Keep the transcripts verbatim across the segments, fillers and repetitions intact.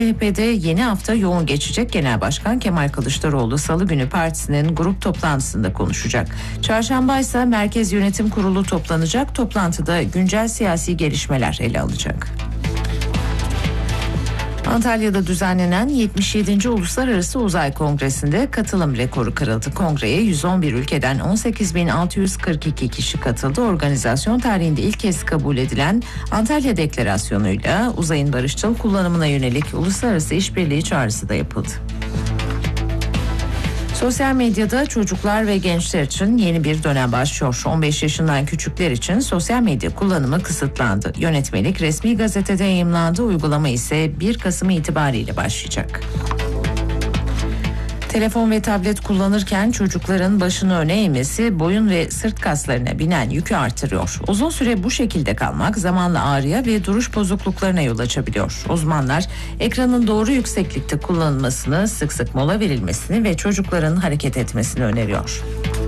C H P'de yeni hafta yoğun geçecek. Genel Başkan Kemal Kılıçdaroğlu Salı günü partisinin grup toplantısında konuşacak. Çarşamba ise Merkez Yönetim Kurulu toplanacak. Toplantıda güncel siyasi gelişmeler ele alacak. Antalya'da düzenlenen yetmiş yedinci Uluslararası Uzay Kongresi'nde katılım rekoru kırıldı. Kongreye yüz on bir ülkeden on sekiz bin altı yüz kırk iki kişi katıldı. Organizasyon tarihinde ilk kez kabul edilen Antalya Deklarasyonu'yla uzayın barışçıl kullanımına yönelik uluslararası işbirliği çağrısı da yapıldı. Sosyal medyada çocuklar ve gençler için yeni bir dönem başlıyor. on beş yaşından küçükler için sosyal medya kullanımı kısıtlandı. Yönetmelik resmi gazetede yayımlandı. Uygulama ise bir Kasım itibariyle başlayacak. Telefon ve tablet kullanırken çocukların başını öne eğmesi boyun ve sırt kaslarına binen yükü artırıyor. Uzun süre bu şekilde kalmak zamanla ağrıya ve duruş bozukluklarına yol açabiliyor. Uzmanlar ekranın doğru yükseklikte kullanılmasını, sık sık mola verilmesini ve çocukların hareket etmesini öneriyor.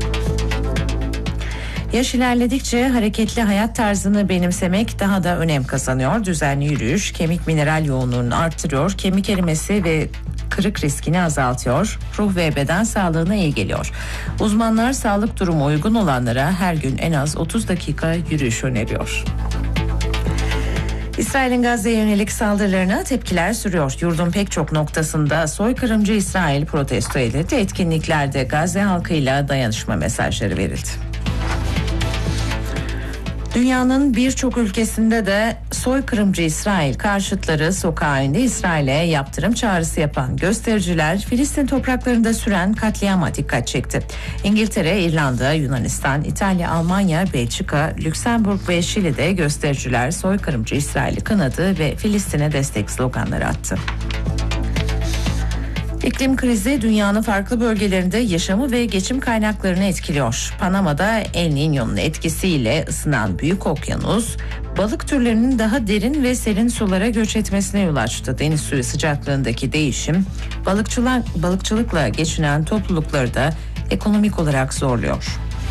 Yaş ilerledikçe hareketli hayat tarzını benimsemek daha da önem kazanıyor. Düzenli yürüyüş kemik mineral yoğunluğunu artırıyor, kemik erimesi ve kırık riskini azaltıyor, ruh ve beden sağlığına iyi geliyor. Uzmanlar sağlık durumu uygun olanlara her gün en az otuz dakika yürüyüş öneriyor. İsrail'in Gazze'ye yönelik saldırılarına tepkiler sürüyor. Yurdun pek çok noktasında soykırımcı İsrail protesto edildi. Etkinliklerde Gazze halkıyla dayanışma mesajları verildi. Dünyanın birçok ülkesinde de soykırımcı İsrail karşıtları sokağa indi. İsrail'e yaptırım çağrısı yapan göstericiler Filistin topraklarında süren katliama dikkat çekti. İngiltere, İrlanda, Yunanistan, İtalya, Almanya, Belçika, Lüksemburg ve Şili'de göstericiler soykırımcı İsrail'i kınadı ve Filistin'e destek sloganları attı. İklim krizi dünyanın farklı bölgelerinde yaşamı ve geçim kaynaklarını etkiliyor. Panama'da El Niño'nun etkisiyle ısınan Büyük Okyanus, balık türlerinin daha derin ve serin sulara göç etmesine yol açtı. Deniz suyu sıcaklığındaki değişim, balıkçılık, balıkçılıkla geçinen toplulukları da ekonomik olarak zorluyor.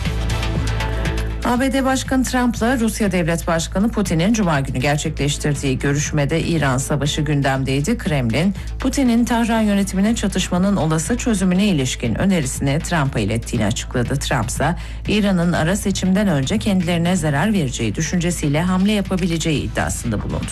A B D Başkanı Trump'la Rusya Devlet Başkanı Putin'in Cuma günü gerçekleştirdiği görüşmede İran savaşı gündemdeydi. Kremlin, Putin'in Tahran yönetimine çatışmanın olası çözümüne ilişkin önerisini Trump'a ilettiğini açıkladı. Trump ise İran'ın ara seçimden önce kendilerine zarar vereceği düşüncesiyle hamle yapabileceği iddiasında bulundu.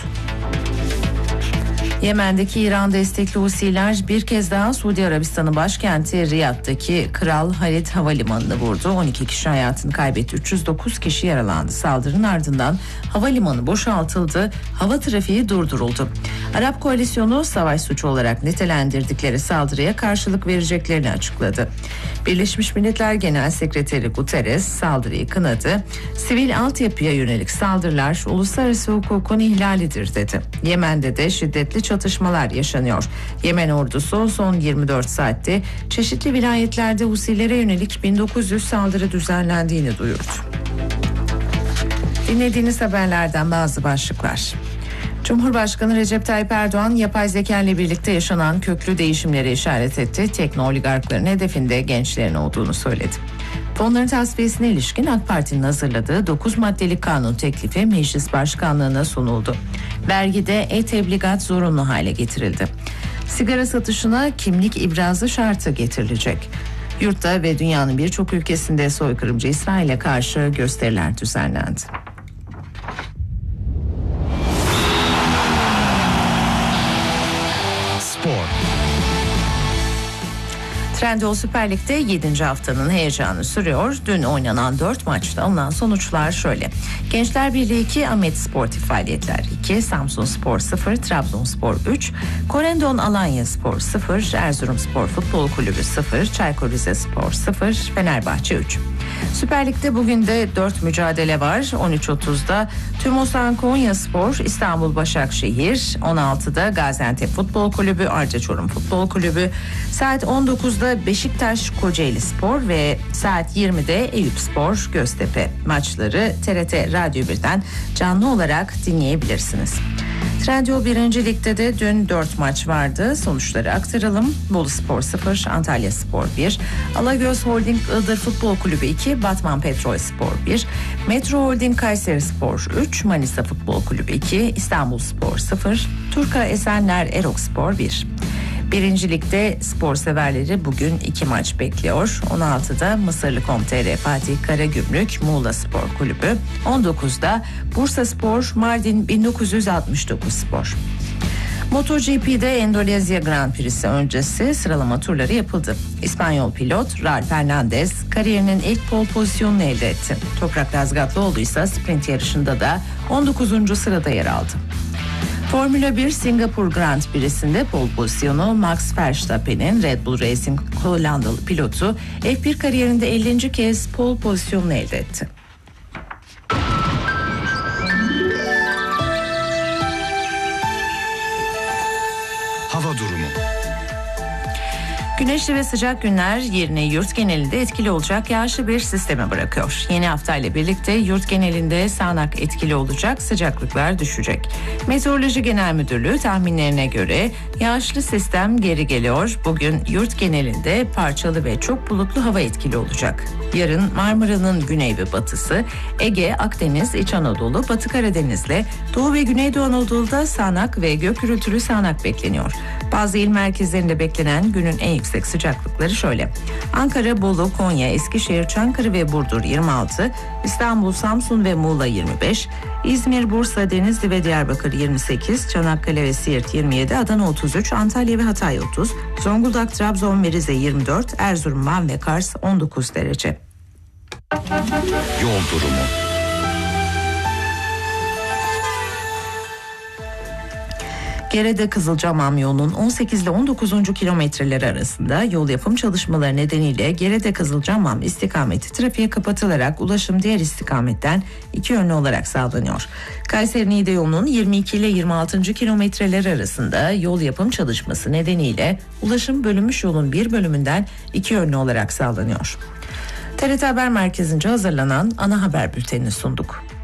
Yemen'deki İran destekli Husiler bir kez daha Suudi Arabistan'ın başkenti Riyad'daki Kral Halid Havalimanı'nı vurdu. on iki kişi hayatını kaybetti. üç yüz dokuz kişi yaralandı. Saldırının ardından havalimanı boşaltıldı. Hava trafiği durduruldu. Arap koalisyonu savaş suçu olarak nitelendirdikleri saldırıya karşılık vereceklerini açıkladı. Birleşmiş Milletler Genel Sekreteri Guterres saldırıyı kınadı. Sivil altyapıya yönelik saldırılar uluslararası hukukun ihlalidir dedi. Yemen'de de şiddetli çatışmalar yaşanıyor. Yemen ordusu son yirmi dört saatte çeşitli vilayetlerde Husilere yönelik bin dokuz yüz saldırı düzenlendiğini duyurdu. Dinlediğiniz haberlerden bazı başlıklar. Cumhurbaşkanı Recep Tayyip Erdoğan yapay zeka ile birlikte yaşanan köklü değişimlere işaret etti. Tekno-oligarkların hedefinde gençlerin olduğunu söyledi. Fonların tasfiyesine ilişkin AK Parti'nin hazırladığı dokuz maddelik kanun teklifi meclis başkanlığına sunuldu. Vergide e-tebligat zorunlu hale getirildi. Sigara satışına kimlik ibrazı şartı getirilecek. Yurtta ve dünyanın birçok ülkesinde soykırımcı İsrail'e karşı gösteriler düzenlendi. Trendyol Süper Lig'de yedinci haftanın heyecanı sürüyor. Dün oynanan dört maçta alınan sonuçlar şöyle. Gençler Birliği iki, Ahmet Sportif Faaliyetler iki, Samsunspor sıfır, Trabzonspor üç, Korendon Alanyaspor sıfır, Erzurumspor Futbol Kulübü sıfır, Çaykur Rizespor sıfır, Fenerbahçe üç. Süper Lig'de bugün de dört mücadele var. on üç otuzda Tümosan Konyaspor, İstanbul Başakşehir, on altıda Gaziantep Futbol Kulübü, Arca Çorum Futbol Kulübü, saat on dokuzda Beşiktaş Kocaelispor ve saat yirmide Eyüpspor Göztepe maçları T R T Radyo birden canlı olarak dinleyebilirsiniz. Trendyol birinci Lig'de de dün dört maç vardı. Sonuçları aktaralım. Boluspor sıfır, Antalyaspor bir, Alagöz Holding Iğdır Futbol Kulübü iki, Batman Petrolspor bir, Metro Holding Kayserispor üç, Manisa Futbol Kulübü iki, İstanbulspor sıfır, Turka Esenler Erokspor bir. Birinci Lig'de spor severleri bugün iki maç bekliyor. on altıda Mısırlı nokta com nokta tr Fatih Karagümrük Muğla Spor Kulübü, on dokuzda Bursaspor Mardin bin dokuz yüz altmış dokuz Spor. MotoGP'de Endonezya Grand Prix'si öncesi sıralama turları yapıldı. İspanyol pilot Raul Fernandez kariyerinin ilk pole pozisyonunu elde etti. Toprak Razgatlıoğlu ise sprint yarışında da on dokuzuncu sırada yer aldı. Formula bir Singapur Grand Prix'sinde pole pozisyonu Max Verstappen'in Red Bull Racing Hollandalı pilotu F bir kariyerinde ellinci kez pole pozisyonunu elde etti. Hava durumu. Güneşli ve sıcak günler yerini yurt genelinde etkili olacak yağışlı bir sisteme bırakıyor. Yeni hafta ile birlikte yurt genelinde sağanak etkili olacak, sıcaklıklar düşecek. Meteoroloji Genel Müdürlüğü tahminlerine göre yağışlı sistem geri geliyor. Bugün yurt genelinde parçalı ve çok bulutlu hava etkili olacak. Yarın Marmara'nın güney ve batısı, Ege, Akdeniz, İç Anadolu, Batı Karadeniz'le Doğu ve Güneydoğu Anadolu'da sağanak ve gök gürültülü sağanak bekleniyor. Bazı il merkezlerinde beklenen günün en yüksek sıcaklıkları şöyle: Ankara, Bolu, Konya, Eskişehir, Çankırı ve Burdur yirmi altı, İstanbul, Samsun ve Muğla yirmi beş, İzmir, Bursa, Denizli ve Diyarbakır yirmi sekiz, Çanakkale ve Siirt yirmi yedi, Adana otuz üç, Antalya ve Hatay otuz, Zonguldak, Trabzon ve Rize yirmi dört, Erzurum, Van ve Kars on dokuz derece. Yol durumu. Gerede Kızılcamam yolunun on sekiz ile on dokuzuncu kilometreleri arasında yol yapım çalışmaları nedeniyle Gerede Kızılcamam istikameti trafiğe kapatılarak ulaşım diğer istikametten iki yönlü olarak sağlanıyor. Kayseri Niğde yolunun yirmi iki ile yirmi altıncı kilometreleri arasında yol yapım çalışması nedeniyle ulaşım bölünmüş yolun bir bölümünden iki yönlü olarak sağlanıyor. T R T Haber Merkezi'nce hazırlanan ana haber bültenini sunduk.